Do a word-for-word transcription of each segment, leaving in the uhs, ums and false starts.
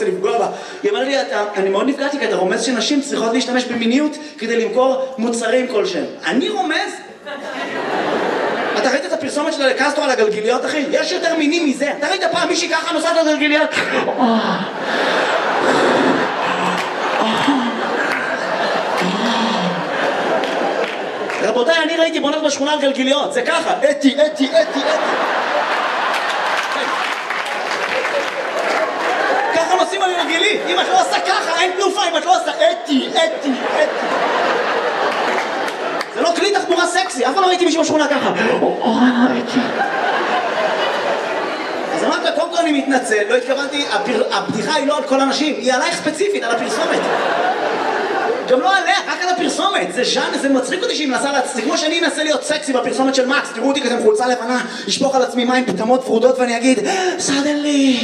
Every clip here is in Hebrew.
רוצה לפגוע בה. היא אמרה לי, אני מאוד נפגעתי, כי אתה רומז שנשים צריכות להשתמש במיניות כדי למכור מוצרים כלשהם. אני רומז? אתה ראית את הפרסומת שלה לקסטרו על הגלגיליות, אחי? יש יותר מינים מזה. אתה ראית פעם מישהי ככה נוסעת על גלגיליות? רבותיי, אני ראיתי בונות בשכונה על גלגיליות. זה ככה, אתי, אתי, אתי, אתי. ככה נוסעים על גלגילי. אם את לא עושה ככה, אין תנופה. אם את לא עושה אתי, אתי, אתי. זה לא כלי תחבורה סקסי, אף פעם לא ראיתי מישהו בשכונה ככה. אז אמרת לה, קודם כל אני מתנצל, לא התכוונתי, הבדיחה היא לא על כל אנשים, היא עלייך ספציפית, על הפרסומת. גם לא עליה, רק על הפרסומת. זה ז'אנר, זה מצחיק אותי שהיא מנסה להצ... זה כמו שאני אנסה להיות סקסי בפרסומת של מקס. תראו אותי כזה עם חולצה לבנה, לשפוך על עצמי מים פטמות פרודות ואני אגיד, סדנלי.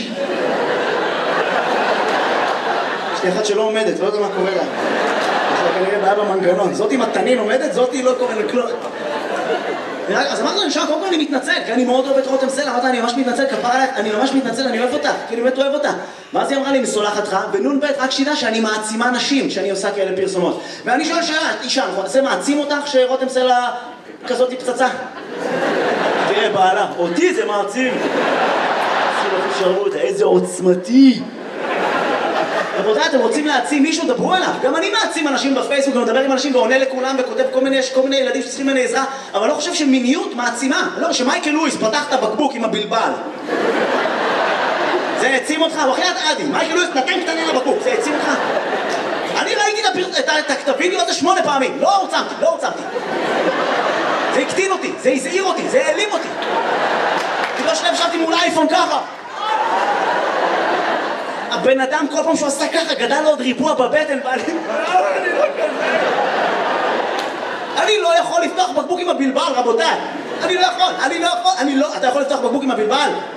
יש לי אחת שלא עומדת, לא יודע מה קורה לה. יש לה כנראה בעיה במנגנון. זאת עם התנין עומדת, זאת היא לא קורה לכלום. אז אמרתי לו, נשאר, קודם כל אני מתנצל, כי אני מאוד אוהב את רותם סלע. אמרתי, אני ממש מתנצל, כפרה עליך, אני ממש מתנצל, אני אוהב אותה, כי אני באמת אוהב אותה. ואז היא אמרה לי, מסולחת לך, ונון בית, רק שידע שאני מעצימה נשים, שאני עושה כאלה פרסומות. ואני שואל שאלה, אישה, זה מעצים אותך שרותם סלע כזאת היא פצצה? תראה, בעלה, אותי זה מעצים. תשארו אותה, איזה עוצמתי. רבותיי, אתם רוצים להעצים מישהו? דברו אליו. גם אני מעצים אנשים בפייסבוק, גם מדבר עם אנשים ועונה לכולם וכותב כל מיני, יש כל מיני ילדים שצריכים ממני עזרה, אבל לא חושב שמיניות מעצימה. לא, שמייקל לואיס פתח את הבקבוק עם הבלבל. זה העצים אותך? בחייאת עדי, מייקל לואיס נתן קטנים לבקבוק, זה העצים אותך? אני ראיתי את הווידאו הזה שמונה פעמים, לא הורצמתי, לא הורצמתי. זה הקטין אותי, זה הזעיר אותי, זה העלים אותי. בגלל שלב שבתי מול אייפון ככה. הבן אדם כל פעם שהוא עשה ככה גדל לו עוד ריבוע בבטן ואני... אני לא כזה. אני לא יכול לפתוח בקבוק עם הבלבל, רבותיי. אני לא יכול, אני לא יכול, אני לא... אתה יכול לפתוח בקבוק עם הבלבל?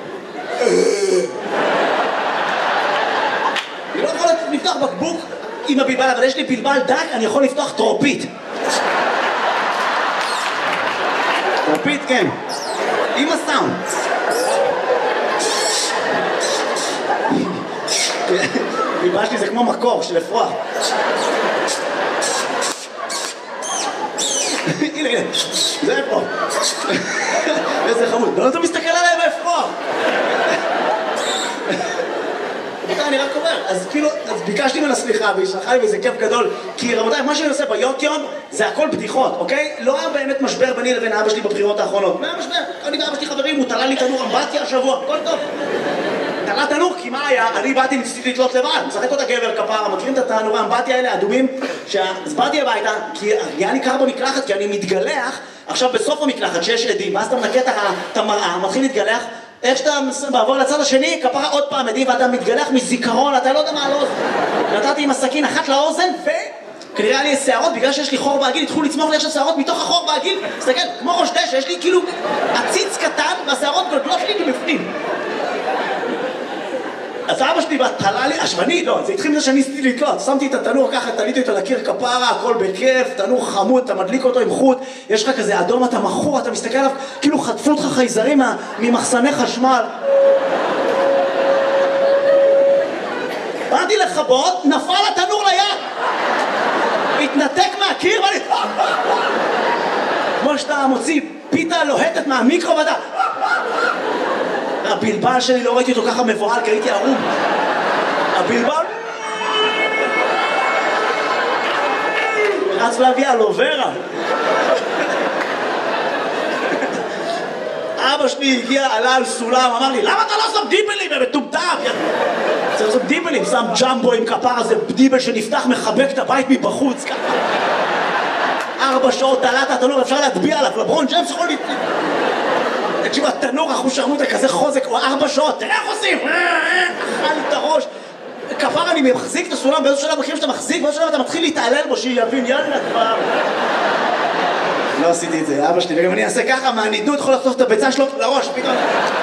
אני לא יכול לפתוח בקבוק עם הבלבל, אבל יש לי בלבל דק, אני יכול לפתוח טרופית. טרופית, כן. עם הסאונד. בלבל שלי זה כמו מקור של אפרוח. הנה, הנה, זה אפרוח. איזה חמוד. לא, אתה מסתכל עליי באפרוח. אני רק אומר, אז כאילו, אז ביקשתי ממנה סליחה והיא שלחה לי וזה כיף גדול, כי רבותיי, מה שאני עושה ביוטיוב זה הכל בדיחות, אוקיי? לא היה באמת משבר ביני לבין אבא שלי בבחירות האחרונות. מה היה משבר? אני ואבא שלי חברים, הוא תלה לי תנור אמבטיה השבוע, הכל טוב. תלה תנור, כי מה היה? אני באתי ניסיתי לתלות לבד, משחק אותה גבר כפרה, מכירים את התנורי האמבטיה האלה, אדומים? אז באתי הביתה, כי היה לי קר במקלחת, כי אני מתגלח, עכשיו בסוף המקלחת שיש עדים, ואז אתה מנקה את המראה, מתחיל להתגלח, איך שאתה בעבור לצד השני, כפרה עוד פעם עדים, ואתה מתגלח מזיכרון, אתה לא יודע מה על האוזן. נתתי עם הסכין אחת לאוזן, וכנראה היה לי שערות, בגלל שיש לי חור בעגיל, התחילו לצמוח לי עכשיו שערות מתוך החור בעגיל, תסתכל, כמו ראש דשא, יש לי כאילו עציץ קטן, והשערות גולגלות לי מבפנים. אז אבא שלי תלה לי, אשווני, לא, זה התחיל מזה שאני ניסיתי לתלות, שמתי את התנור ככה, תליתי אותו לקיר כפרה, הכל בכיף, תנור חמוד, אתה מדליק אותו עם חוט, יש לך כזה אדום, אתה מכור, אתה מסתכל עליו, כאילו חטפו אותך חייזרים ממחסני חשמל. באתי לכבות, נפל התנור ליד, התנתק מהקיר, ואני... כמו שאתה מוציא פיתה לוהטת מהמיקרו ואתה... הבלבל שלי לא ראיתי אותו ככה מבוהל, כי הייתי ערום. הבלבל... רץ להביא על עוברה. אבא שלי הגיע, עלה על סולם, אמר לי, למה אתה לא שם דיבלים? הם מטומטם! צריך לעשות דיבלים, שם ג'מבו עם כפרה, זה דיבל שנפתח, מחבק את הבית מבחוץ, ככה. ארבע שעות תלת התנור, אפשר להטביע עליו, לברון ג'יימס יכול להטביע. תקשיבו, התנור אחושרמוטה כזה חוזק, או ארבע שעות, תראה איך עושים! אכל את הראש. כפר אני מחזיק את הסולם, באיזו שלב מכירים שאתה מחזיק, באיזו שלב אתה מתחיל להתעלל בו, שיבין, יאללה כבר. לא עשיתי את זה, אבא שלי, וגם אני אעשה ככה, מהנידות יכול לחטוף את הביצה שלו לראש, פתאום.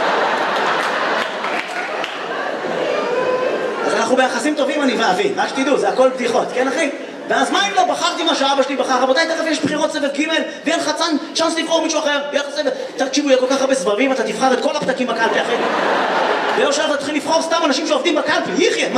אז אנחנו ביחסים טובים, אני ואבי, רק שתדעו, זה הכל בדיחות, כן אחי? ואז מה אם לא בחרתי מה שאבא שלי בחר? רבותיי, תכף יש בחירות סבב ג' ויהיה לך צ'אנס לבחור מישהו אחר, יהיה לך סבב. תקשיבו, יהיה כל כך הרבה סבבים, אתה תבחר את כל הפתקים בקלפי אחרי. ויום שלב תתחיל לבחור סתם אנשים שעובדים בקלפי, יחיה.